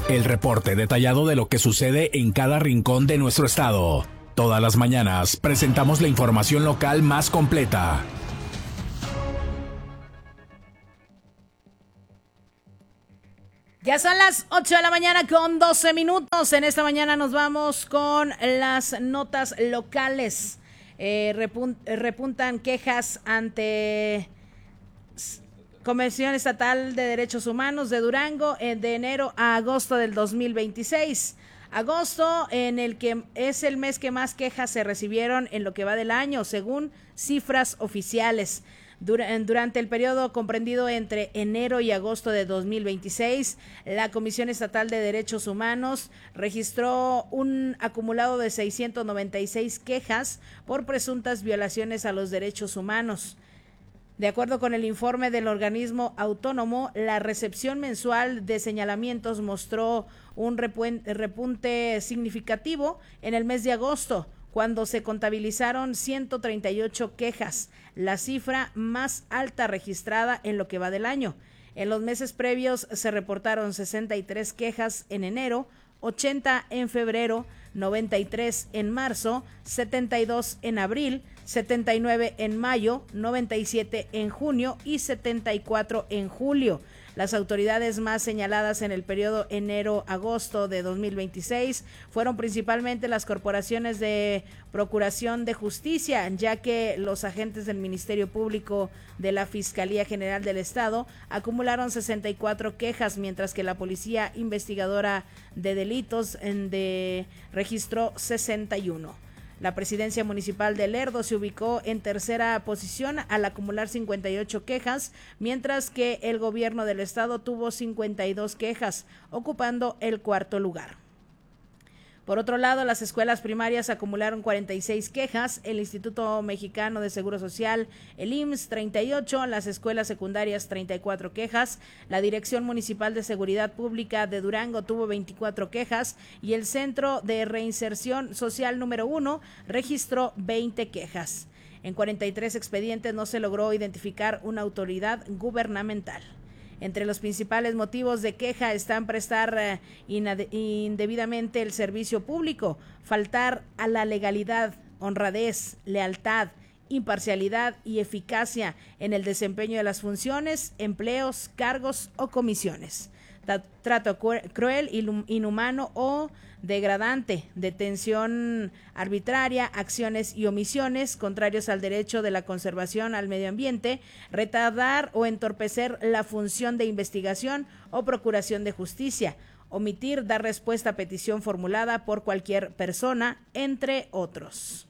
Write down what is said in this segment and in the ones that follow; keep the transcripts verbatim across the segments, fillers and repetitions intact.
El reporte detallado de lo que sucede en cada rincón de nuestro estado. Todas las mañanas presentamos la información local más completa. Ya son las ocho de la mañana con doce minutos. En esta mañana nos vamos con las notas locales. Eh, repun- repuntan quejas ante Comisión Estatal de Derechos Humanos de Durango eh, de enero a agosto del dos mil veintiséis. Agosto, en el que es el mes que más quejas se recibieron en lo que va del año, según cifras oficiales. Durante el periodo comprendido entre enero y agosto de dos mil veintiséis, la Comisión Estatal de Derechos Humanos registró un acumulado de seiscientas noventa y seis quejas por presuntas violaciones a los derechos humanos. De acuerdo con el informe del organismo autónomo, la recepción mensual de señalamientos mostró un repunte significativo en el mes de agosto, cuando se contabilizaron ciento treinta y ocho quejas, la cifra más alta registrada en lo que va del año. En los meses previos se reportaron sesenta y tres quejas en enero, ochenta en febrero, noventa y tres en marzo, setenta y dos en abril, setenta y nueve en mayo, noventa y siete en junio y setenta y cuatro en julio. Las autoridades más señaladas en el periodo enero-agosto de dos mil veintiséis fueron principalmente las corporaciones de Procuración de Justicia, ya que los agentes del Ministerio Público de la Fiscalía General del Estado acumularon sesenta y cuatro quejas, mientras que la Policía Investigadora de Delitos de, registró sesenta y uno. La presidencia municipal de Lerdo se ubicó en tercera posición al acumular cincuenta y ocho quejas, mientras que el gobierno del estado tuvo cincuenta y dos quejas, ocupando el cuarto lugar. Por otro lado, las escuelas primarias acumularon cuarenta y seis quejas, el Instituto Mexicano de Seguro Social, el I M S S, treinta y ocho, las escuelas secundarias, treinta y cuatro quejas, la Dirección Municipal de Seguridad Pública de Durango tuvo veinticuatro quejas y el Centro de Reinserción Social número uno registró veinte quejas. En cuarenta y tres expedientes no se logró identificar una autoridad gubernamental. Entre los principales motivos de queja están prestar eh, inade- indebidamente el servicio público, faltar a la legalidad, honradez, lealtad, imparcialidad y eficacia en el desempeño de las funciones, empleos, cargos o comisiones. Trato cruel, inhumano o degradante, detención arbitraria, acciones y omisiones contrarios al derecho de la conservación al medio ambiente, retardar o entorpecer la función de investigación o procuración de justicia, omitir dar respuesta a petición formulada por cualquier persona, entre otros.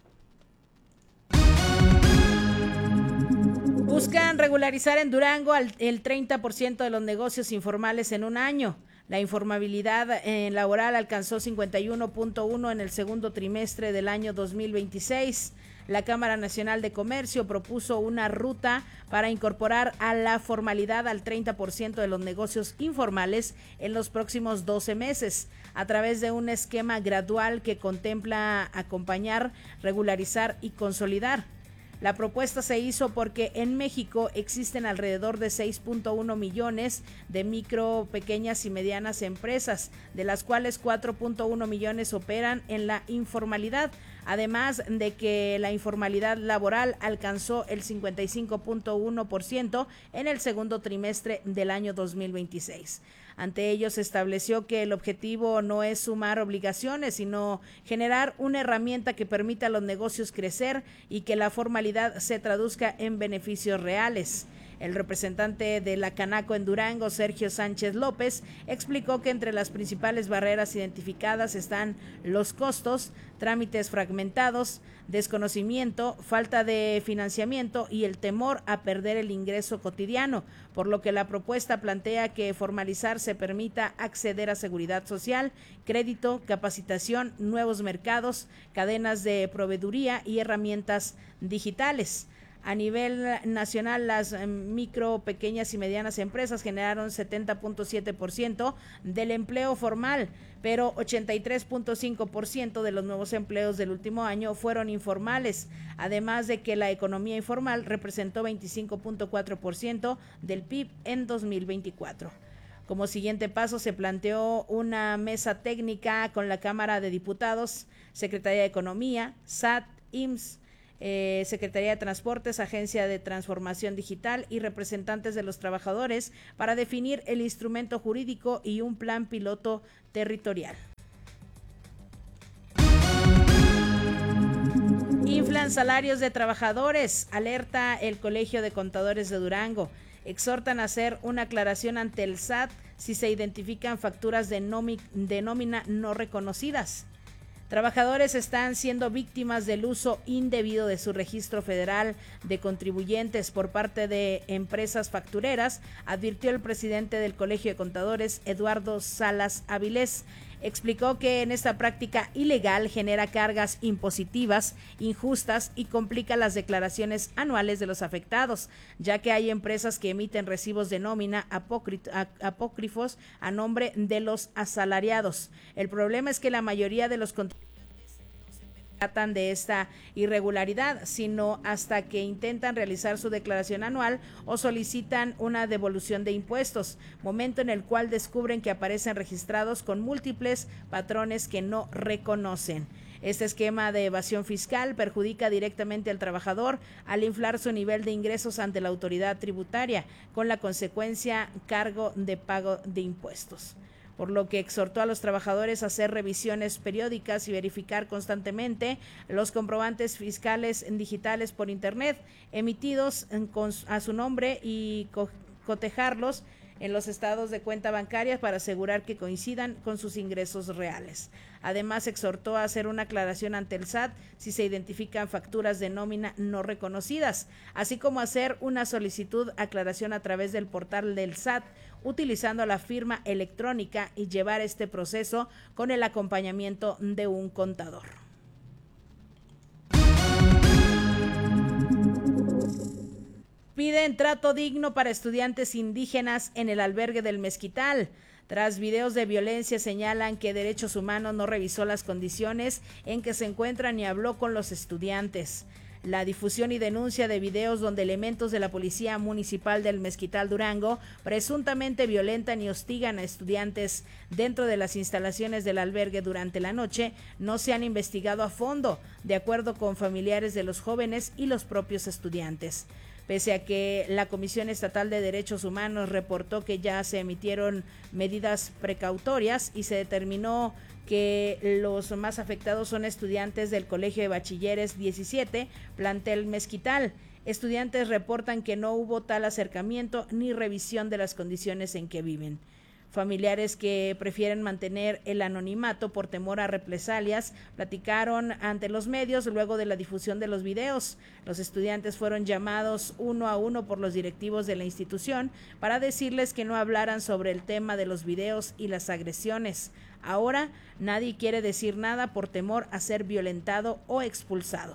Buscan regularizar en Durango el treinta por ciento de los negocios informales en un año. La informabilidad eh, laboral alcanzó cincuenta y uno punto uno en el segundo trimestre del año dos mil veintiséis. La Cámara Nacional de Comercio propuso una ruta para incorporar a la formalidad al treinta por ciento de los negocios informales en los próximos doce meses, a través de un esquema gradual que contempla acompañar, regularizar y consolidar. La propuesta se hizo porque en México existen alrededor de seis punto uno millones de micro, pequeñas y medianas empresas, de las cuales cuatro punto uno millones operan en la informalidad, además de que la informalidad laboral alcanzó el cincuenta y cinco punto uno por ciento en el segundo trimestre del año dos mil veintiséis. Ante ello, se estableció que el objetivo no es sumar obligaciones, sino generar una herramienta que permita a los negocios crecer y que la formalidad se traduzca en beneficios reales. El representante de la Canaco en Durango, Sergio Sánchez López, explicó que entre las principales barreras identificadas están los costos, trámites fragmentados, desconocimiento, falta de financiamiento y el temor a perder el ingreso cotidiano, por lo que la propuesta plantea que formalizarse permita acceder a seguridad social, crédito, capacitación, nuevos mercados, cadenas de proveeduría y herramientas digitales. A nivel nacional, las micro, pequeñas y medianas empresas generaron setenta punto siete por ciento del empleo formal, pero ochenta y tres punto cinco por ciento de los nuevos empleos del último año fueron informales, además de que la economía informal representó veinticinco punto cuatro por ciento del P I B en dos mil veinticuatro. Como siguiente paso se planteó una mesa técnica con la Cámara de Diputados, Secretaría de Economía, S A T, I M S S, eh, Secretaría de Transportes, Agencia de Transformación Digital y representantes de los trabajadores para definir el instrumento jurídico y un plan piloto territorial. Inflan salarios de trabajadores, alerta el Colegio de Contadores de Durango. Exhortan a hacer una aclaración ante el S A T si se identifican facturas de, nomi- de nómina no reconocidas. Trabajadores están siendo víctimas del uso indebido de su registro federal de contribuyentes por parte de empresas factureras, advirtió el presidente del Colegio de Contadores, Eduardo Salas Avilés. Explicó que en esta práctica ilegal genera cargas impositivas injustas y complica las declaraciones anuales de los afectados, ya que hay empresas que emiten recibos de nómina apócrifos a nombre de los asalariados. El problema es que la mayoría de los contribuyentes tratan de esta irregularidad, sino hasta que intentan realizar su declaración anual o solicitan una devolución de impuestos, momento en el cual descubren que aparecen registrados con múltiples patrones que no reconocen. Este esquema de evasión fiscal perjudica directamente al trabajador al inflar su nivel de ingresos ante la autoridad tributaria, con la consecuencia cargo de pago de impuestos, por lo que exhortó a los trabajadores a hacer revisiones periódicas y verificar constantemente los comprobantes fiscales digitales por internet emitidos con, a su nombre y co- cotejarlos en los estados de cuenta bancaria para asegurar que coincidan con sus ingresos reales. Además, exhortó a hacer una aclaración ante el S A T si se identifican facturas de nómina no reconocidas, así como hacer una solicitud aclaración a través del portal del S A T utilizando la firma electrónica y llevar este proceso con el acompañamiento de un contador. Piden trato digno para estudiantes indígenas en el albergue del Mezquital. Tras videos de violencia señalan que Derechos Humanos no revisó las condiciones en que se encuentran ni habló con los estudiantes. La difusión y denuncia de videos donde elementos de la Policía Municipal del Mezquital Durango presuntamente violentan y hostigan a estudiantes dentro de las instalaciones del albergue durante la noche no se han investigado a fondo, de acuerdo con familiares de los jóvenes y los propios estudiantes. Pese a que la Comisión Estatal de Derechos Humanos reportó que ya se emitieron medidas precautorias y se determinó que los más afectados son estudiantes del Colegio de Bachilleres diecisiete, plantel Mezquital. Estudiantes reportan que no hubo tal acercamiento ni revisión de las condiciones en que viven. Familiares que prefieren mantener el anonimato por temor a represalias platicaron ante los medios luego de la difusión de los videos. Los estudiantes fueron llamados uno a uno por los directivos de la institución para decirles que no hablaran sobre el tema de los videos y las agresiones. Ahora nadie quiere decir nada por temor a ser violentado o expulsado.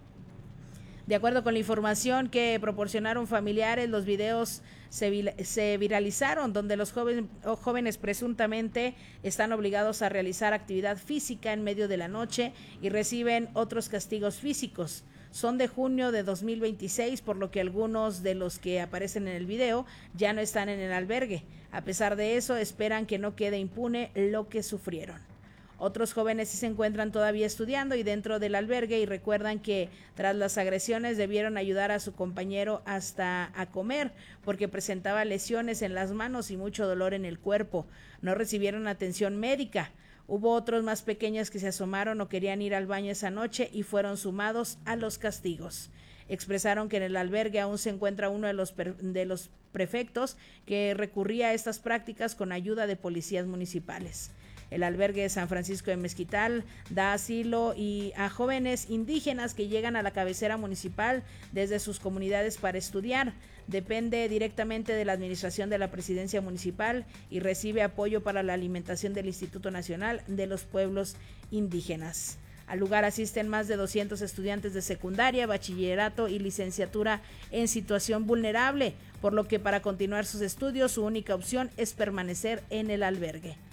De acuerdo con la información que proporcionaron familiares, los videos se, se viralizaron donde los jóvenes, jóvenes presuntamente están obligados a realizar actividad física en medio de la noche y reciben otros castigos físicos. Son de junio de dos mil veintiséis, por lo que algunos de los que aparecen en el video ya no están en el albergue. A pesar de eso, esperan que no quede impune lo que sufrieron. Otros jóvenes sí se encuentran todavía estudiando y dentro del albergue y recuerdan que tras las agresiones debieron ayudar a su compañero hasta a comer porque presentaba lesiones en las manos y mucho dolor en el cuerpo. No recibieron atención médica. Hubo otros más pequeños que se asomaron o querían ir al baño esa noche y fueron sumados a los castigos. Expresaron que en el albergue aún se encuentra uno de los, de los prefectos que recurría a estas prácticas con ayuda de policías municipales. El albergue de San Francisco de Mezquital da asilo y a jóvenes indígenas que llegan a la cabecera municipal desde sus comunidades para estudiar. Depende directamente de la administración de la presidencia municipal y recibe apoyo para la alimentación del Instituto Nacional de los Pueblos Indígenas. Al lugar asisten más de doscientos estudiantes de secundaria, bachillerato y licenciatura en situación vulnerable, por lo que para continuar sus estudios su única opción es permanecer en el albergue.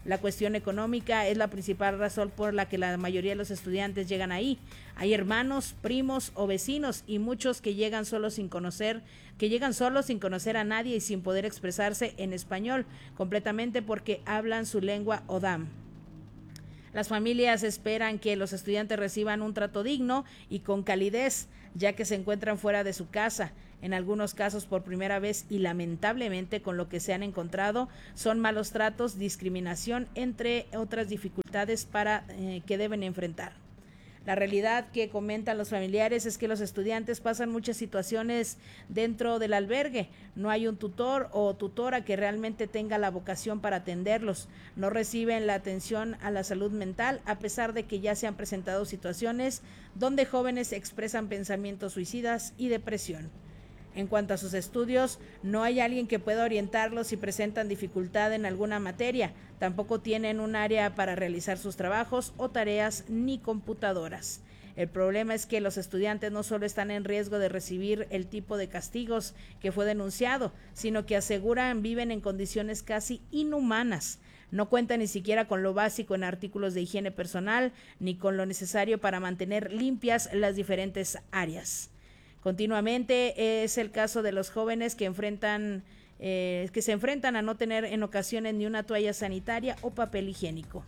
La cuestión económica es la principal razón por la que la mayoría de los estudiantes llegan ahí. Hay hermanos, primos o vecinos y muchos que llegan solos sin conocer, que llegan solos sin conocer a nadie y sin poder expresarse en español completamente porque hablan su lengua Odam. Las familias esperan que los estudiantes reciban un trato digno y con calidez, ya que se encuentran fuera de su casa. En algunos casos por primera vez y lamentablemente con lo que se han encontrado son malos tratos, discriminación, entre otras dificultades para eh, que deben enfrentar. La realidad que comentan los familiares es que los estudiantes pasan muchas situaciones dentro del albergue. No hay un tutor o tutora que realmente tenga la vocación para atenderlos. No reciben la atención a la salud mental, a pesar de que ya se han presentado situaciones donde jóvenes expresan pensamientos suicidas y depresión. En cuanto a sus estudios, no hay alguien que pueda orientarlos si presentan dificultad en alguna materia. Tampoco tienen un área para realizar sus trabajos o tareas ni computadoras. El problema es que los estudiantes no solo están en riesgo de recibir el tipo de castigos que fue denunciado, sino que aseguran viven en condiciones casi inhumanas. No cuentan ni siquiera con lo básico en artículos de higiene personal, ni con lo necesario para mantener limpias las diferentes áreas. Continuamente es el caso de los jóvenes que enfrentan eh, que se enfrentan a no tener en ocasiones ni una toalla sanitaria o papel higiénico.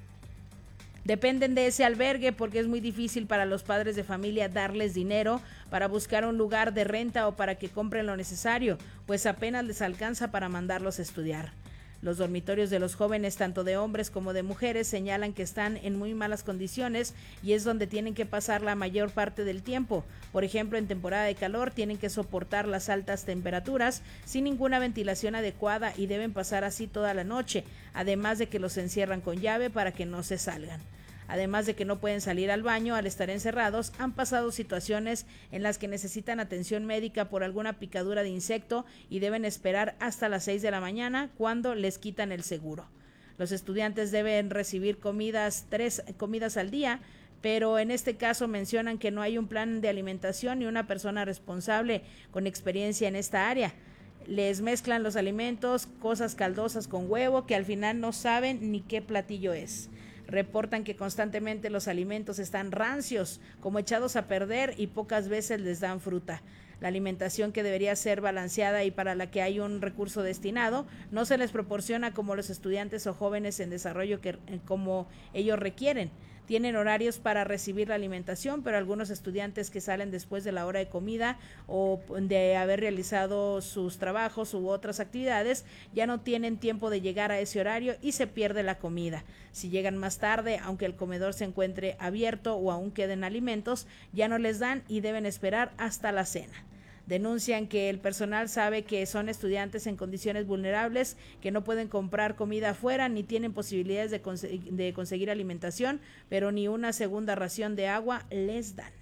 Dependen de ese albergue porque es muy difícil para los padres de familia darles dinero para buscar un lugar de renta o para que compren lo necesario, pues apenas les alcanza para mandarlos a estudiar. Los dormitorios de los jóvenes, tanto de hombres como de mujeres, señalan que están en muy malas condiciones y es donde tienen que pasar la mayor parte del tiempo. Por ejemplo, en temporada de calor tienen que soportar las altas temperaturas sin ninguna ventilación adecuada y deben pasar así toda la noche, además de que los encierran con llave para que no se salgan. Además de que no pueden salir al baño al estar encerrados, han pasado situaciones en las que necesitan atención médica por alguna picadura de insecto y deben esperar hasta las seis de la mañana cuando les quitan el seguro. Los estudiantes deben recibir comidas, tres comidas al día, pero en este caso mencionan que no hay un plan de alimentación ni una persona responsable con experiencia en esta área. Les mezclan los alimentos, cosas caldosas con huevo que al final no saben ni qué platillo es. Reportan que constantemente los alimentos están rancios, como echados a perder, y pocas veces les dan fruta. La alimentación que debería ser balanceada y para la que hay un recurso destinado, no se les proporciona como los estudiantes o jóvenes en desarrollo que como ellos requieren. Tienen horarios para recibir la alimentación, pero algunos estudiantes que salen después de la hora de comida o de haber realizado sus trabajos u otras actividades ya no tienen tiempo de llegar a ese horario y se pierde la comida. Si llegan más tarde, aunque el comedor se encuentre abierto o aún queden alimentos, ya no les dan y deben esperar hasta la cena. Denuncian que el personal sabe que son estudiantes en condiciones vulnerables, que no pueden comprar comida afuera ni tienen posibilidades de, conse- de conseguir alimentación, pero ni una segunda ración de agua les dan.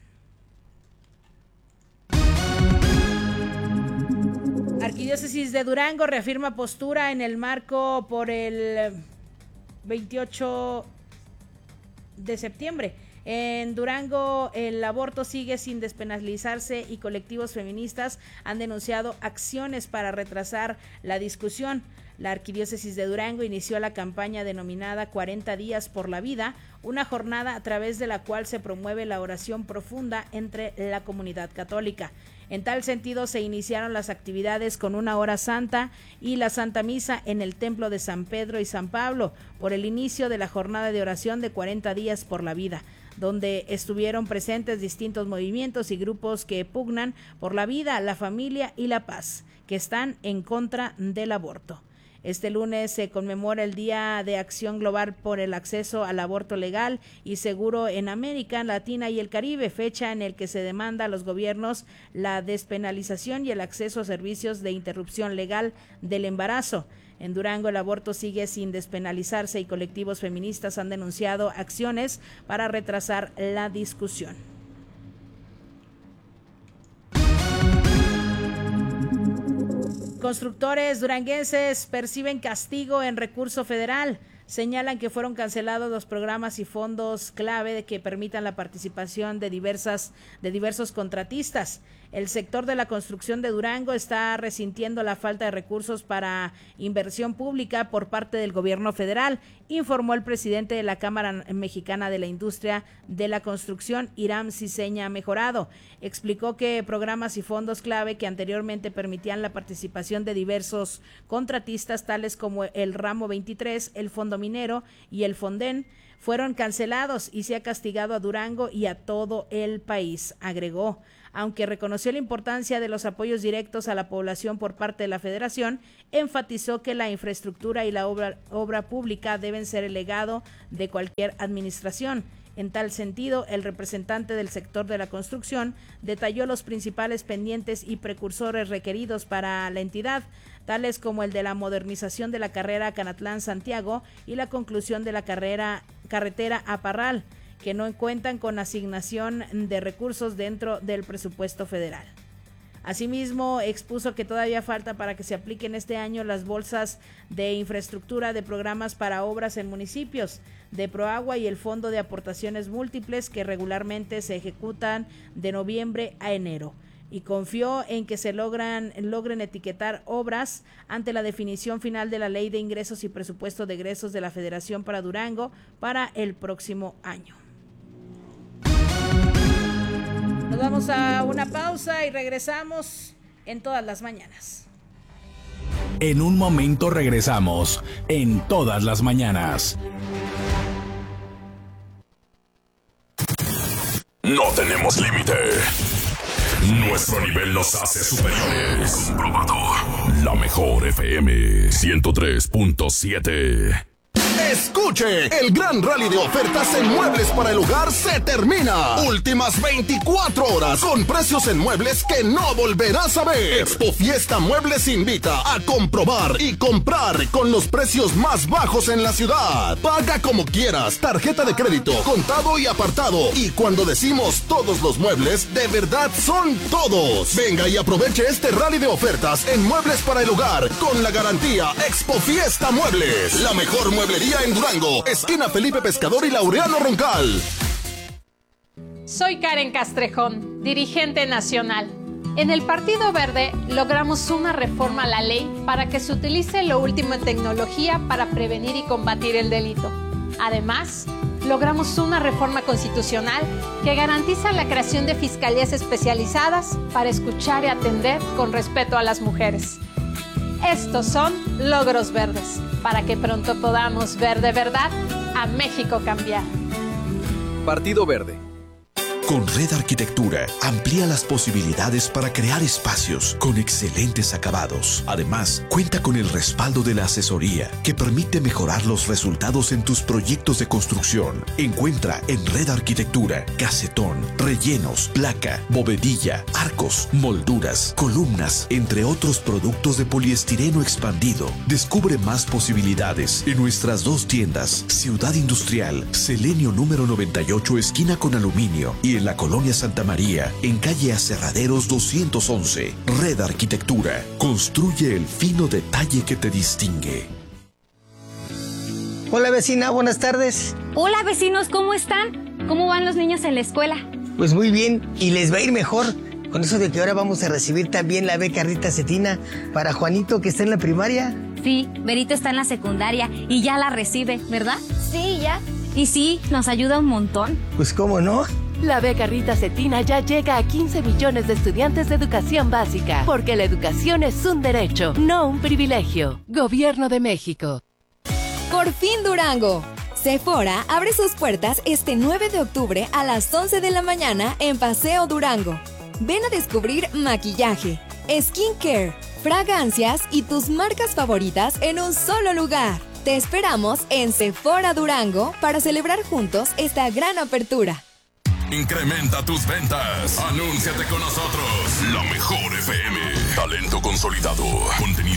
Arquidiócesis de Durango reafirma postura en el marco por el veintiocho de septiembre. En Durango el aborto sigue sin despenalizarse y colectivos feministas han denunciado acciones para retrasar la discusión. La Arquidiócesis de Durango inició la campaña denominada cuarenta días por la vida, una jornada a través de la cual se promueve la oración profunda entre la comunidad católica. En tal sentido, se iniciaron las actividades con una hora santa y la Santa Misa en el Templo de San Pedro y San Pablo por el inicio de la jornada de oración de cuarenta días por la vida, donde estuvieron presentes distintos movimientos y grupos que pugnan por la vida, la familia y la paz, que están en contra del aborto. Este lunes se conmemora el Día de Acción Global por el Acceso al Aborto Legal y Seguro en América Latina y el Caribe, fecha en el que se demanda a los gobiernos la despenalización y el acceso a servicios de interrupción legal del embarazo. En Durango el aborto sigue sin despenalizarse y colectivos feministas han denunciado acciones para retrasar la discusión. Constructores duranguenses perciben castigo en recurso federal. Señalan que fueron cancelados los programas y fondos clave que permitan la participación de diversas de diversos contratistas. El sector de la construcción de Durango está resintiendo la falta de recursos para inversión pública por parte del gobierno federal, informó el presidente de la Cámara Mexicana de la Industria de la Construcción, Hiram Ciseña Mejorado. Explicó que programas y fondos clave que anteriormente permitían la participación de diversos contratistas, tales como el Ramo veintitrés, el Fondo Minero y el Fonden, fueron cancelados y se ha castigado a Durango y a todo el país, agregó. Aunque reconoció la importancia de los apoyos directos a la población por parte de la Federación, enfatizó que la infraestructura y la obra, obra pública deben ser el legado de cualquier administración. En tal sentido, el representante del sector de la construcción detalló los principales pendientes y precursores requeridos para la entidad, tales como el de la modernización de la carrera Canatlán-Santiago y la conclusión de la carrera carretera a Parral, que no cuentan con asignación de recursos dentro del presupuesto federal. Asimismo, expuso que todavía falta para que se apliquen este año las bolsas de infraestructura de programas para obras en municipios, de Proagua y el Fondo de Aportaciones Múltiples, que regularmente se ejecutan de noviembre a enero, y confió en que se logran, logren etiquetar obras ante la definición final de la Ley de Ingresos y Presupuesto de Egresos de la Federación para Durango para el próximo año. Nos vamos a una pausa y regresamos en Todas las Mañanas. En un momento regresamos en Todas las Mañanas. No tenemos límite. Nuestro nivel nos hace superiores. Comprobado. La mejor F M ciento tres punto siete. Escuche, el gran rally de ofertas en muebles para el hogar se termina. Últimas veinticuatro horas con precios en muebles que no volverás a ver. Expo Fiesta Muebles invita a comprobar y comprar con los precios más bajos en la ciudad. Paga como quieras, tarjeta de crédito, contado y apartado. Y cuando decimos todos los muebles, de verdad son todos. Venga y aproveche este rally de ofertas en muebles para el hogar con la garantía Expo Fiesta Muebles. La mejor mueblería en Durango, esquina Felipe Pescador y Laureano Roncal. Soy Karen Castrejón, dirigente nacional. En el Partido Verde logramos una reforma a la ley para que se utilice lo último en tecnología para prevenir y combatir el delito. Además, logramos una reforma constitucional que garantiza la creación de fiscalías especializadas para escuchar y atender con respeto a las mujeres. Estos son logros verdes, para que pronto podamos ver de verdad a México cambiar. Partido Verde. Con Red Arquitectura, amplía las posibilidades para crear espacios con excelentes acabados. Además, cuenta con el respaldo de la asesoría que permite mejorar los resultados en tus proyectos de construcción. Encuentra en Red Arquitectura, casetón, rellenos, placa, bovedilla, arcos, molduras, columnas, entre otros productos de poliestireno expandido. Descubre más posibilidades en nuestras dos tiendas, Ciudad Industrial, Selenio número noventa y ocho, esquina con aluminio, y en la Colonia Santa María, en calle Aserraderos doscientos once. Red Arquitectura. Construye el fino detalle que te distingue. Hola vecina, buenas tardes. Hola vecinos, ¿cómo están? ¿Cómo van los niños en la escuela? Pues muy bien, y les va a ir mejor. Con eso de que ahora vamos a recibir también la beca Rita Cetina para Juanito, que está en la primaria. Sí, Berito está en la secundaria y ya la recibe, ¿verdad? Sí, ya. Y sí, nos ayuda un montón. Pues cómo no. La beca Rita Cetina ya llega a quince millones de estudiantes de educación básica, porque la educación es un derecho, no un privilegio. Gobierno de México. Por fin Durango. Sephora abre sus puertas este nueve de octubre a las once de la mañana en Paseo Durango. Ven a descubrir maquillaje, skincare, fragancias y tus marcas favoritas en un solo lugar. Te esperamos en Sephora Durango para celebrar juntos esta gran apertura. Incrementa tus ventas. Anúnciate con nosotros. La mejor F M. Talento consolidado. Contenido